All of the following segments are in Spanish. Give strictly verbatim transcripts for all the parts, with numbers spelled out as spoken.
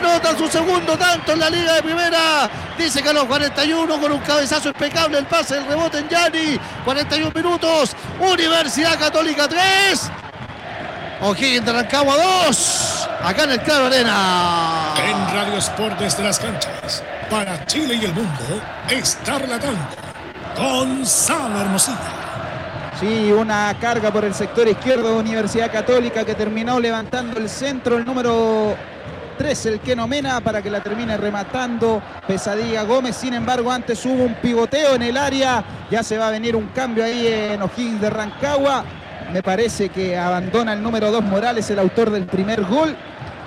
anota su segundo tanto en la Liga de Primera. Dice que a los cuarenta y uno, con un cabezazo impecable, el pase, el rebote en Gianni. cuarenta y uno minutos. Universidad Católica tres. O'Higgins de Rancagua dos. Acá en el Claro Arena. En Radio Sport desde las canchas, para Chile y el mundo, está relatando Gonzalo Hermosilla. Sí, una carga por el sector izquierdo de Universidad Católica que terminó levantando el centro, el número tres, el Keno Mena, para que la termine rematando Pesadilla Gómez. Sin embargo, antes hubo un pivoteo en el área. Ya se va a venir un cambio ahí en O'Higgins de Rancagua. Me parece que abandona el número dos Morales, el autor del primer gol.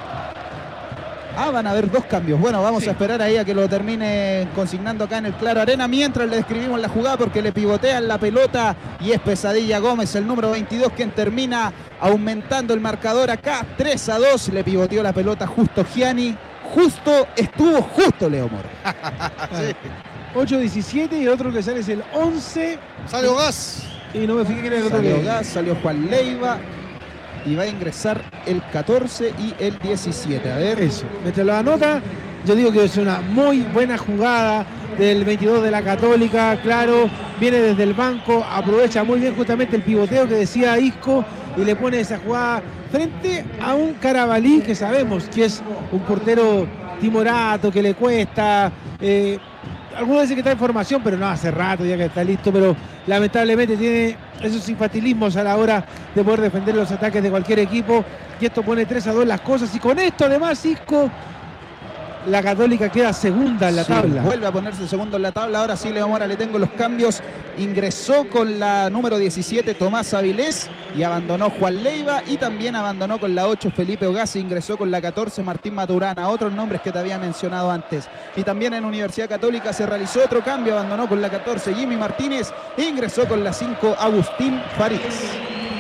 Ah, van a haber dos cambios. Bueno, vamos sí. a esperar ahí a que lo termine consignando acá en el Claro Arena. Mientras le describimos la jugada, porque le pivotean la pelota y es Pesadilla Gómez, el número veintidós, quien termina aumentando el marcador acá. tres a dos, le pivoteó la pelota justo Gianni. Justo, estuvo justo Leo Mora. Sí. ocho diecisiete y el otro que sale es el once. Salió Gas. Y no me fijé quién era el otro. Salió Gas, salió Juan Leiva. Y va a ingresar el catorce y el diecisiete. A ver. Eso. Mientras lo anota, yo digo que es una muy buena jugada del veintidós de la Católica. Claro, viene desde el banco, aprovecha muy bien justamente el pivoteo que decía Isco y le pone esa jugada frente a un Carabalí que sabemos que es un portero timorato, que le cuesta. Eh, Algunos dicen que está en formación, pero no, hace rato ya que está listo, pero lamentablemente tiene esos infantilismos a la hora de poder defender los ataques de cualquier equipo, y esto pone tres a dos las cosas, y con esto además, Isco, la Católica queda segunda en la sí, tabla. Vuelve a ponerse segundo en la tabla. Ahora sí, Leo Mora, le tengo los cambios. Ingresó con la número diecisiete Tomás Avilés y abandonó Juan Leiva, y también abandonó con la ocho Felipe Ogasi. Ingresó con la catorce Martín Maturana, otros nombres que te había mencionado antes. Y también en Universidad Católica se realizó otro cambio, abandonó con la catorce Jimmy Martínez e ingresó con la cinco Agustín Farías.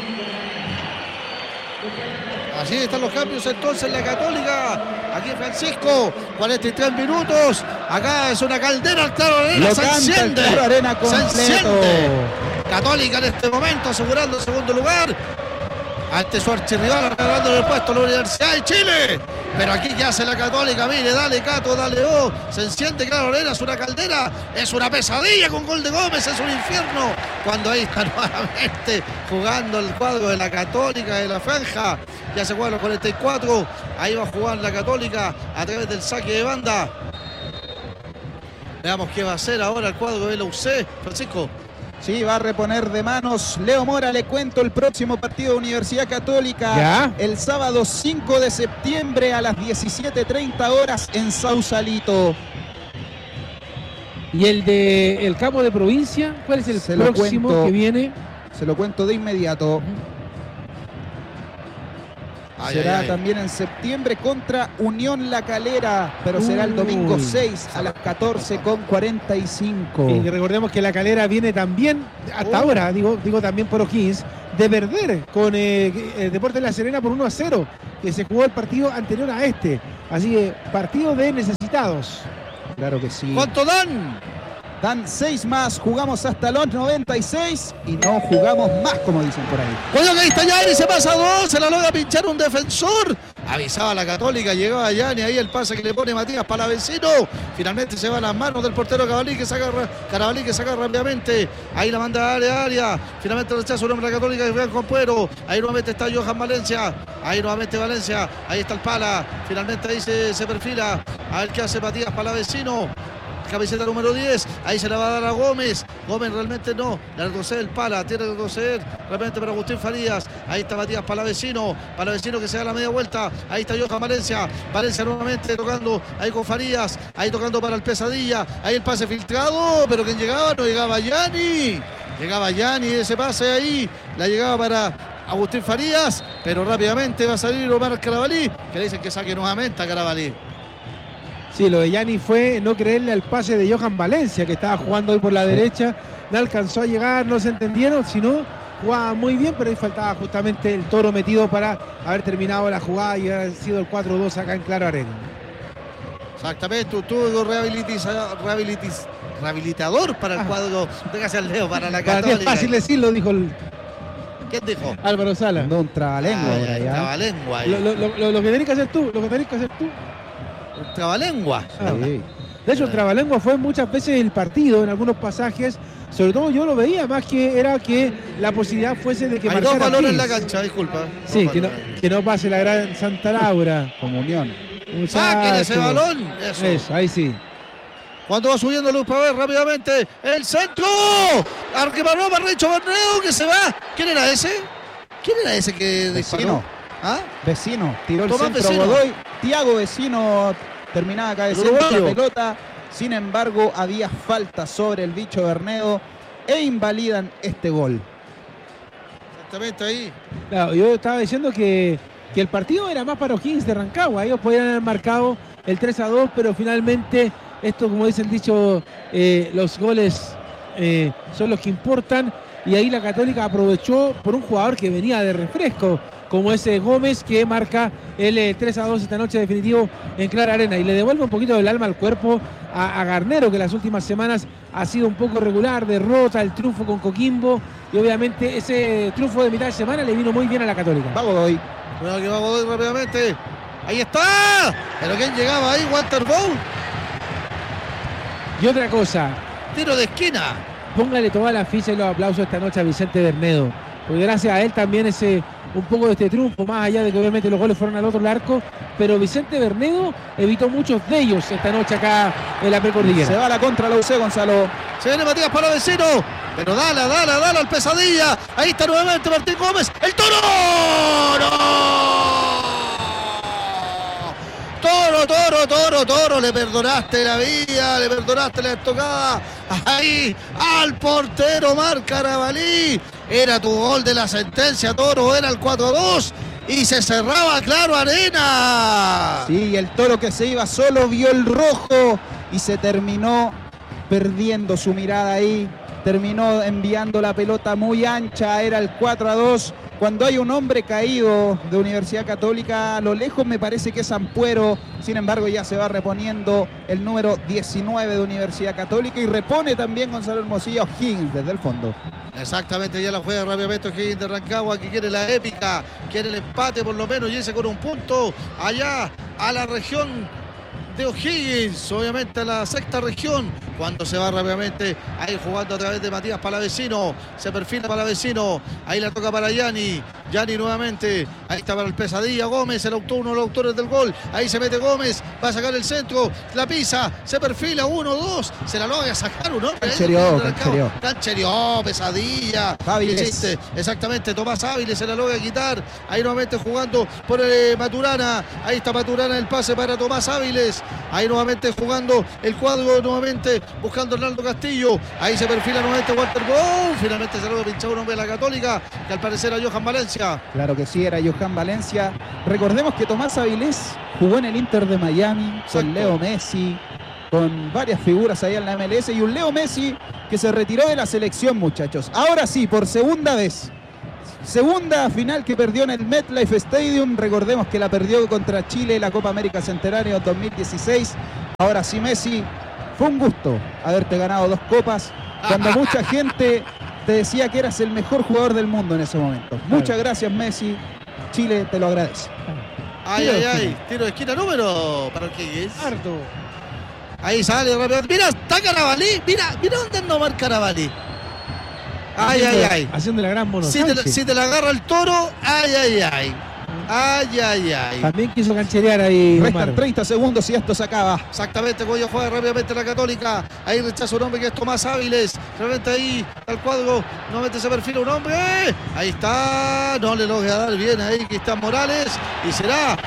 Así están los cambios entonces la Católica. Aquí Francisco, cuarenta y tres minutos. Acá es una caldera, el Claro Arena. Lo se canta enciende. el Claro Arena completo. Se enciende. Católica en este momento asegurando el segundo lugar ante su archirrival, ganando el puesto la Universidad de Chile. Pero aquí ya hace la Católica, mire, dale Cato, dale O, se enciende Claro Arena, es una caldera, es una pesadilla con gol de Gómez, es un infierno. Cuando ahí está nuevamente jugando el cuadro de la Católica de la franja, ya se juegan los cuarenta y cuatro, ahí va a jugar la Católica a través del saque de banda. Veamos qué va a hacer ahora el cuadro de la U C, Francisco. Sí, va a reponer de manos Leo Mora. Le cuento el próximo partido de Universidad Católica. ¿Ya? El sábado cinco de septiembre a las diecisiete treinta horas en Sausalito. ¿Y el de el campo de provincia? ¿Cuál es el Se lo próximo cuento. que viene? Se lo cuento de inmediato. Ay, será ay, ay. también en septiembre contra Unión La Calera, pero será el domingo Uy. seis a las catorce con cuarenta y cinco. Y recordemos que la Calera viene también, hasta Oh. ahora, digo, digo también por O'Higgins, de perder con eh, el Deportes La Serena por uno a cero, que se jugó el partido anterior a este. Así que partido de necesitados. Claro que sí. ¿Cuánto dan? Dan seis más, jugamos hasta los noventa y seis y no jugamos más, como dicen por ahí. Cuidado que ahí está Gianni, se pasa a dos, se la logra pinchar un defensor. Avisaba la Católica, llegaba Gianni, ahí el pase que le pone Matías Palavecino. Finalmente se va a las manos del portero Carabalí, que saca, Carabalí, que saca rápidamente. Ahí la manda a área, área. Finalmente rechaza un hombre de la Católica que juega con Puero. Ahí nuevamente está Johan Valencia. Ahí nuevamente Valencia. Ahí está el Pala. Finalmente ahí se, se perfila. A ver qué hace Matías Palavecino. Camiseta número diez, ahí se la va a dar a Gómez. Gómez realmente no, le retrocede el Pala, tiene que retroceder realmente para Agustín Farías. Ahí está Matías Palavecino, Palavecino que se da la media vuelta. Ahí está Johan Valencia, Valencia nuevamente tocando ahí con Farías, ahí tocando para el Pesadilla. Ahí el pase filtrado, pero quien llegaba, no llegaba Gianni. Llegaba Gianni, ese pase ahí, la llegaba para Agustín Farías, pero rápidamente va a salir Omar Carabalí, que le dicen que saque nuevamente a Carabalí. Sí, lo de Gianni fue no creerle al pase de Johan Valencia, que estaba jugando hoy por la derecha. No alcanzó a llegar, no se entendieron, sino jugaba muy bien, pero ahí faltaba justamente el Toro metido para haber terminado la jugada y haber sido el cuatro dos acá en Claro Arena. Exactamente, tuvo rehabilitis, rehabilitador para el Ah. cuadro de Casaleo, para la Para ti es Católica. fácil decirlo, dijo el ¿Quién dijo? Álvaro Sala. No un trabalengua Ah, por ya, allá. trabalengua ahí. Lo, lo, lo, lo que tenés que hacer tú, lo que tenés que hacer tú. un trabalengua. Ah, sí. De hecho, el trabalengua fue muchas veces el partido en algunos pasajes. Sobre todo yo lo veía más que era que la posibilidad fuese de que hay dos valores en la Higgins. cancha, disculpa. Sí, Dos que no, valores. que no pase la gran Santa Laura. Comunión. Saquen ese Muchacho. balón. Eso. Eso, ahí sí. Cuando va subiendo Luz Paver rápidamente. El centro. Arquemaró Barrecho Bernedo que se va. ¿Quién era ese? ¿Quién era ese que disparó? Vecino. ¿Ah? Vecino. Tiró el Tomás centro Vecino. Godoy. Tiago Vecino terminaba cabeceando la uruguayo. pelota. Sin embargo, había falta sobre el bicho Bernedo e invalidan este gol. Exactamente ahí. Claro, yo estaba diciendo que, que el partido era más para O'Higgins de Rancagua. Ellos podían haber marcado el tres a dos, pero finalmente, esto, como dicen dicho, eh, los goles eh, son los que importan. Y ahí la Católica aprovechó por un jugador que venía de refresco, como ese Gómez, que marca el eh, tres a dos esta noche definitivo en Clara Arena. Y le devuelve un poquito del alma al cuerpo a, a Garnero, que las últimas semanas ha sido un poco regular, derrota, el triunfo con Coquimbo. Y obviamente ese triunfo de mitad de semana le vino muy bien a la Católica. Va Godoy. Cuidado que va Godoy rápidamente. Ahí está. Pero ¿quién llegaba ahí? Walter Bow. Y otra cosa, Tiro de esquina. póngale toda la ficha y los aplausos esta noche a Vicente Bernedo, porque gracias a él también ese un poco de este triunfo, más allá de que obviamente los goles fueron al otro arco, pero Vicente Bernedo evitó muchos de ellos esta noche acá en la precordillera. Se va a la contra la U C, Gonzalo. Se viene Matías para Vecino. Pero dale, dale, dale al Pesadilla. Ahí está nuevamente Martín Gómez. ¡El Toro! ¡No! Toro, Toro, Toro, Toro. Le perdonaste la vida, le perdonaste la estocada. Ahí al portero Marc Carabalí. Era tu gol de la sentencia, Toro. Era el cuatro a dos. Y se cerraba claro Arena. Sí, el Toro que se iba solo vio el rojo y se terminó perdiendo su mirada ahí. Terminó enviando la pelota muy ancha, era el cuatro a dos. Cuando hay un hombre caído de Universidad Católica, a lo lejos me parece que es Ampuero. Sin embargo, ya se va reponiendo el número diecinueve de Universidad Católica y repone también Gonzalo Hermosillo O'Higgins desde el fondo. Exactamente, ya la juega rápidamente O'Higgins de Rancagua, que quiere la épica, quiere el empate por lo menos, y ese con un punto allá a la región de O'Higgins, obviamente a la sexta región, cuando se va rápidamente ahí jugando a través de Matías Palavecino, se perfila Palavecino, ahí la toca para Yanni, Yanni nuevamente, ahí está para el Pesadilla, Gómez, el autor, uno de los autores del gol, ahí se mete Gómez, va a sacar el centro, la pisa, se perfila, uno, dos, se la logra sacar un hombre. Cancherió, Cancherió. Cancherió, Pesadilla. Áviles. Hiciste, exactamente, Tomás Áviles se la logra quitar, ahí nuevamente jugando por eh, Maturana, ahí está Maturana, el pase para Tomás Áviles. Ahí nuevamente jugando el cuadro, nuevamente buscando a Hernando Castillo. Ahí se perfila nuevamente Walter Bow. Finalmente se logra pinchar un hombre de la Católica, que al parecer era Johan Valencia. Claro que sí, era Johan Valencia. Recordemos que Tomás Avilés jugó en el Inter de Miami Exacto. con Leo Messi, con varias figuras ahí en la M L S y un Leo Messi que se retiró de la selección, muchachos. Ahora sí, por segunda vez. Segunda final que perdió en el MetLife Stadium. Recordemos que la perdió contra Chile la Copa América Centenario dos mil dieciséis. Ahora sí, Messi, fue un gusto haberte ganado dos copas cuando mucha gente te decía que eras el mejor jugador del mundo en ese momento. Muchas gracias, Messi. Chile te lo agradece. Ay, Tiro ay, de ay. esquina. Tiro de esquina número para O'Higgins. Harto. Ahí sale rápidamente. Mira, está Carabalí. Mira, mira dónde anda Marc Carabalí. Ay, ay, ay. Haciendo la gran mono. Si te, la- si te la agarra el Toro, ay, ay, ay. Ay, ay, ay. También quiso cancherear ahí. Restan Omar. treinta segundos y esto se acaba. Exactamente, Goya juega rápidamente la Católica. Ahí rechaza un hombre que es Tomás Áviles. Realmente ahí al cuadro. Nuevamente se perfila un hombre. Ahí está. No le logra dar bien ahí Cristian Morales. Y será.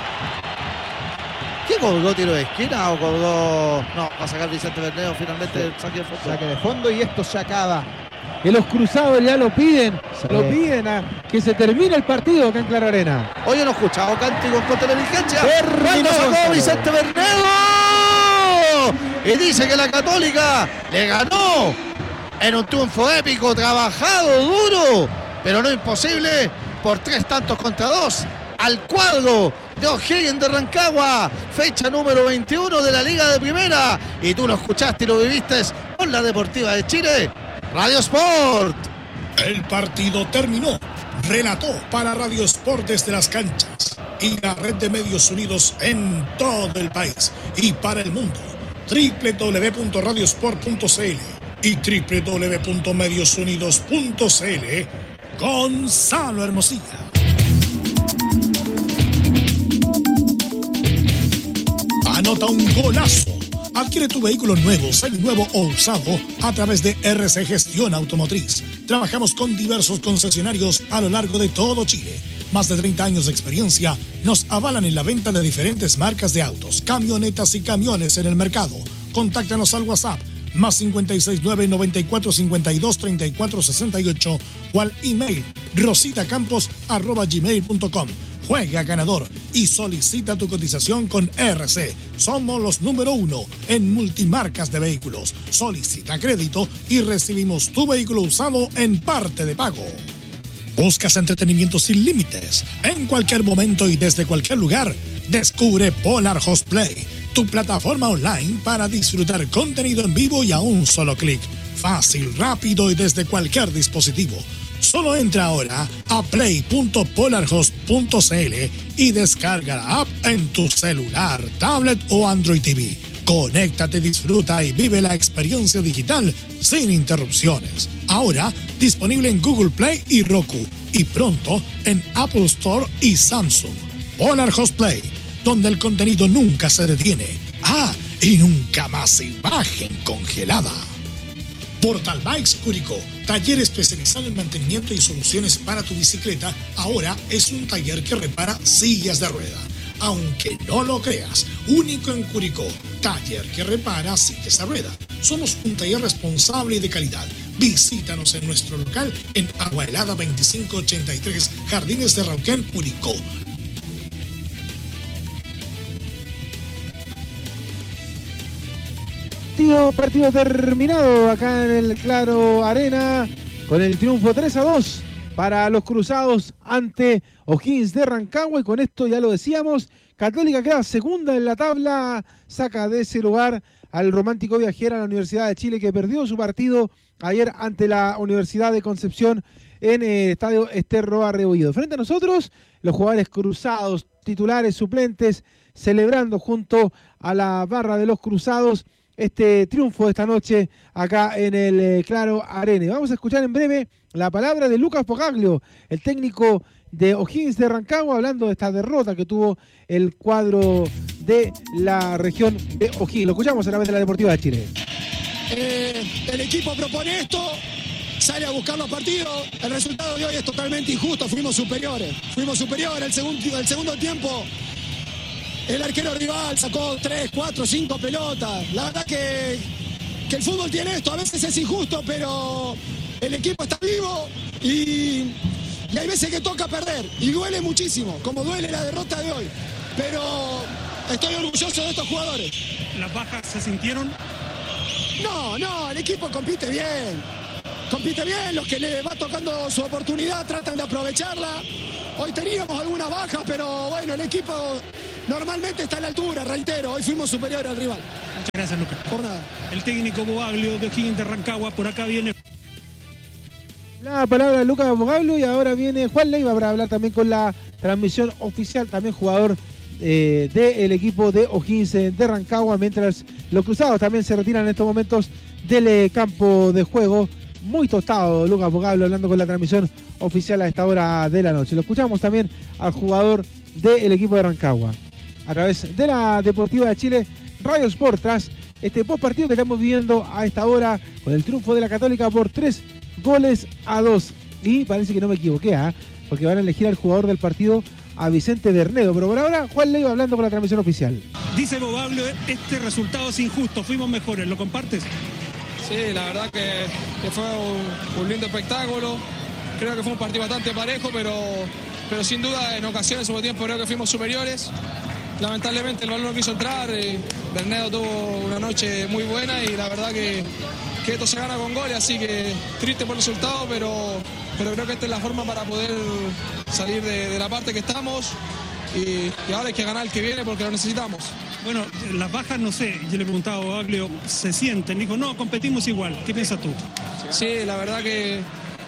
¿Qué colgó? ¿Tiro de esquina o colgó? No, va a sacar Vicente Bernedo finalmente el saque de fondo. Saque de fondo y esto se acaba. Que los cruzados ya lo piden. Sí. Lo piden a que se termine el partido acá en Clara Arena. Hoy no he escuchado cánticos con televigencia. Terminó, ¡Cuando sacó Gonzalo! Vicente Bernedo! Y dice que la Católica le ganó en un triunfo épico, trabajado, duro, pero no imposible, por tres tantos contra dos, al cuadro de O'Higgins de Rancagua, fecha número veintiuno de la Liga de Primera. Y tú lo escuchaste y lo viviste con la Deportiva de Chile, Radio Sport. El partido terminó. Relató para Radio Sport desde las canchas y la red de medios unidos en todo el país y para el mundo. doble u doble u doble u punto radiosport punto c l y doble u doble u doble u punto medios unidos punto c l. Gonzalo Hermosilla. Anota un golazo. Adquiere tu vehículo nuevo, seminuevo o usado a través de R C Gestión Automotriz. Trabajamos con diversos concesionarios a lo largo de todo Chile. Más de treinta años de experiencia nos avalan en la venta de diferentes marcas de autos, camionetas y camiones en el mercado. Contáctanos al WhatsApp más cinco seis nueve, nueve cuatro cinco dos, tres cuatro seis ocho o al email rositacampos arroba gmail punto com. Juega ganador y solicita tu cotización con R C. Somos los número uno en multimarcas de vehículos. Solicita crédito y recibimos tu vehículo usado en parte de pago. ¿Buscas entretenimiento sin límites? En cualquier momento y desde cualquier lugar, descubre Polar Host Play, tu plataforma online para disfrutar contenido en vivo y a un solo clic. Fácil, rápido y desde cualquier dispositivo. Solo entra ahora a play punto polarhost punto c l y descarga la app en tu celular, tablet o Android T V. Conéctate, disfruta y vive la experiencia digital sin interrupciones. Ahora disponible en Google Play y Roku y pronto en Apple Store y Samsung. Polar Host Play, donde el contenido nunca se detiene. Ah, y nunca más imagen congelada. Portal Bikes Curicó, taller especializado en mantenimiento y soluciones para tu bicicleta, ahora es un taller que repara sillas de rueda. Aunque no lo creas, único en Curicó, taller que repara sillas de rueda. Somos un taller responsable y de calidad. Visítanos en nuestro local en Agua Helada veinticinco ochenta y tres, Jardines de Rauquén, Curicó. Partido, partido terminado acá en el Claro Arena con el triunfo tres a dos para los Cruzados ante O'Higgins de Rancagua, y con esto ya lo decíamos, Católica queda segunda en la tabla, saca de ese lugar al Romántico Viajera, la Universidad de Chile, que perdió su partido ayer ante la Universidad de Concepción en el estadio Ester Roa Rebolledo. Frente a nosotros, los jugadores Cruzados, titulares, suplentes, celebrando junto a la barra de los Cruzados este triunfo de esta noche acá en el eh, Claro Arena. Vamos a escuchar en breve la palabra de Lucas Pocaglio, el técnico de O'Higgins de Rancagua, hablando de esta derrota que tuvo el cuadro de la región de O'Higgins. Lo escuchamos a la vez de la Deportiva de Chile. Eh, el equipo propone esto, sale a buscar los partidos. El resultado de hoy es totalmente injusto. Fuimos superiores. Fuimos superiores. El segundo, el segundo tiempo, el arquero rival sacó tres, cuatro, cinco pelotas. La verdad que, que el fútbol tiene esto. A veces es injusto, pero el equipo está vivo y, y hay veces que toca perder. Y duele muchísimo, como duele la derrota de hoy. Pero estoy orgulloso de estos jugadores. ¿Las bajas se sintieron? No, no, el equipo compite bien. Compite bien, los que le va tocando su oportunidad tratan de aprovecharla. Hoy teníamos algunas bajas, pero bueno, el equipo normalmente está a la altura, reitero. Hoy fuimos superiores al rival. Muchas gracias, Lucas. Por nada. El técnico Pocaglio de O'Higgins de Rancagua, por acá viene. La palabra de Lucas Pocaglio, y ahora viene Juan Leiva para hablar también con la transmisión oficial, también jugador eh, del equipo de O'Higgins de Rancagua, mientras los Cruzados también se retiran en estos momentos del eh, campo de juego. Muy tostado Lucas Pocaglio hablando con la transmisión oficial a esta hora de la noche. Lo escuchamos también al jugador del equipo de Rancagua a través de la Deportiva de Chile, Radio Sport, tras este post partido que estamos viviendo a esta hora con el triunfo de la Católica por tres goles a dos. Y parece que no me equivoqué, ¿eh? porque van a elegir al jugador del partido, a Vicente Bernedo. Pero por ahora, Juan Leiva hablando con la transmisión oficial. Dice Pocaglio, este resultado es injusto, fuimos mejores, ¿lo compartes? Sí, la verdad que, que fue un, un lindo espectáculo. Creo que fue un partido bastante parejo, pero, pero sin duda en ocasiones, en su tiempo, creo que fuimos superiores. Lamentablemente el balón no quiso entrar. Y Bernedo tuvo una noche muy buena y la verdad que, que esto se gana con goles, así que triste por el resultado, pero, pero creo que esta es la forma para poder salir de, de la parte que estamos y, y ahora hay que ganar el que viene porque lo necesitamos. Bueno, las bajas, no sé, yo le preguntaba a Pocaglio, ¿se sienten? Dijo, no, competimos igual. ¿Qué piensas tú? Sí, la verdad que,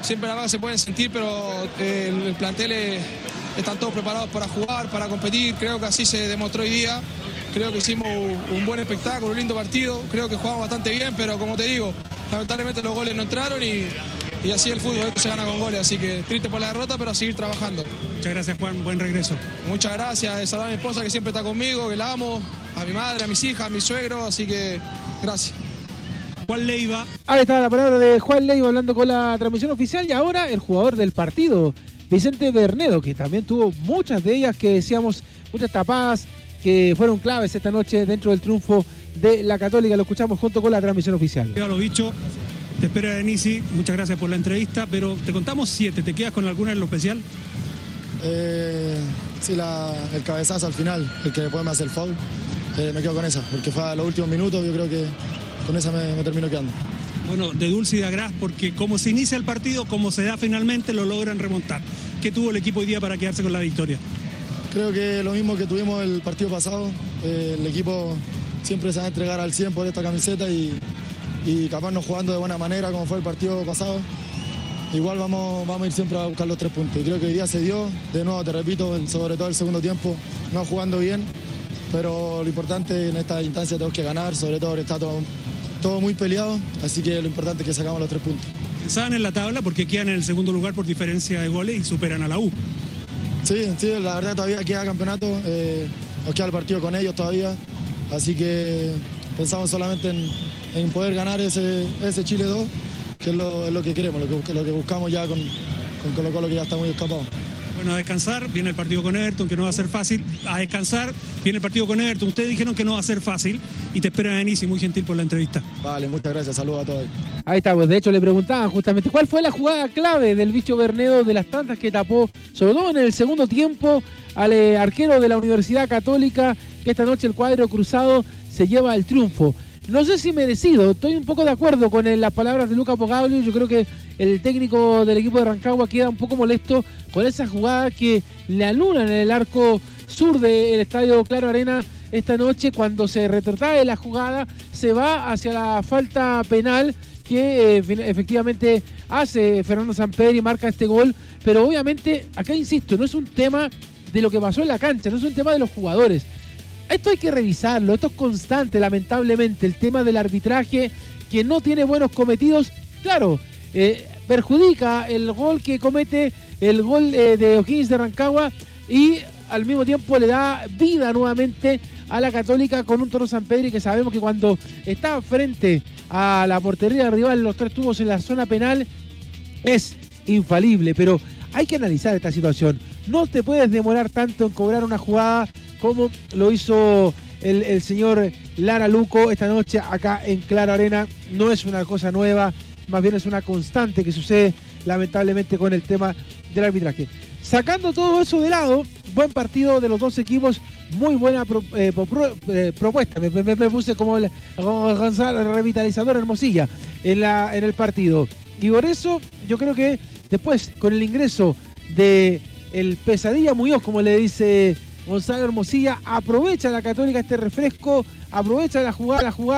siempre las bajas se pueden sentir, pero eh, el, el plantel es, están todos preparados para jugar, para competir. Creo que así se demostró hoy día. Creo que hicimos un buen espectáculo, un lindo partido. Creo que jugamos bastante bien, pero como te digo, lamentablemente los goles no entraron y, y así el fútbol, esto se gana con goles. Así que triste por la derrota, pero a seguir trabajando. Muchas gracias, Juan. Buen regreso. Muchas gracias. Saludar a mi esposa que siempre está conmigo, que la amo, a mi madre, a mis hijas, a mi suegro. Así que gracias. Juan Leiva. Ahí está la palabra de Juan Leiva hablando con la transmisión oficial. Y ahora el jugador del partido, Vicente Bernedo, que también tuvo muchas de ellas que decíamos, muchas tapadas que fueron claves esta noche dentro del triunfo de la Católica. Lo escuchamos junto con la transmisión oficial. Ya lo dicho, te espera Denisi, muchas gracias por la entrevista, pero te contamos siete, ¿te quedas con alguna en lo especial? Eh, sí, la, el cabezazo al final, el que después me hace el foul, eh, me quedo con esa, porque fue a los últimos minutos, yo creo que con esa me, me termino quedando. Bueno, de dulce y de agraz, porque como se inicia el partido, como se da finalmente, lo logran remontar. ¿Qué tuvo el equipo hoy día para quedarse con la victoria? Creo que lo mismo que tuvimos el partido pasado, eh, el equipo siempre se va a entregar al cien por esta camiseta y, y capaz no jugando de buena manera como fue el partido pasado. Igual vamos, vamos a ir siempre a buscar los tres puntos y creo que hoy día se dio, de nuevo te repito, sobre todo el segundo tiempo, no jugando bien, pero lo importante en esta instancia tenemos que ganar, sobre todo está todo, todo muy peleado, así que lo importante es que sacamos los tres puntos. Pensaban en la tabla porque quedan en el segundo lugar por diferencia de goles y superan a la U. Sí, sí, la verdad todavía queda campeonato, eh, nos queda el partido con ellos todavía, así que pensamos solamente en, en poder ganar ese, ese Chile dos, que es lo, es lo que queremos, lo que, lo que buscamos ya con, con Colo Colo, que ya está muy escapado. Bueno, a descansar, viene el partido con Everton, que no va a ser fácil. A descansar, viene el partido con Everton. Ustedes dijeron que no va a ser fácil y te esperan Denisi, muy gentil por la entrevista. Vale, muchas gracias, saludos a todos. Ahí está, pues de hecho le preguntaban justamente cuál fue la jugada clave del bicho Bernedo, de las tantas que tapó, sobre todo en el segundo tiempo, al eh, arquero de la Universidad Católica, que esta noche el cuadro cruzado se lleva el triunfo. No sé si merecido, estoy un poco de acuerdo con el, las palabras de Luca Pogaglio. Yo creo que el técnico del equipo de Rancagua queda un poco molesto con esa jugada que le anulan en el arco sur del estadio Claro Arena esta noche. Cuando se retrotrae la jugada, se va hacia la falta penal que eh, efectivamente hace Fernando Sampedri y marca este gol. Pero obviamente, acá insisto, no es un tema de lo que pasó en la cancha, no es un tema de los jugadores. Esto hay que revisarlo, esto es constante, lamentablemente, el tema del arbitraje que no tiene buenos cometidos. Claro, eh, perjudica el gol que comete, el gol eh, de O'Higgins de Rancagua, y al mismo tiempo le da vida nuevamente a la Católica con un Toro Sampedri que sabemos que cuando está frente a la portería rival, los tres tubos en la zona penal, es infalible. Pero hay que analizar esta situación. No te puedes demorar tanto en cobrar una jugada como lo hizo el, el señor Lara Luco esta noche acá en Claro Arena. No es una cosa nueva, más bien es una constante que sucede lamentablemente con el tema del arbitraje. Sacando todo eso de lado, buen partido de los dos equipos, muy buena pro, eh, pro, eh, propuesta. Me, me, me puse como el, como Gonzalo, revitalizador Hermosilla en, la, en el partido. Y por eso yo creo que después, con el ingreso de el Pesadilla Muñoz, como le dice Gonzalo Hermosilla, aprovecha la Católica este refresco, aprovecha la jugada, la jugada.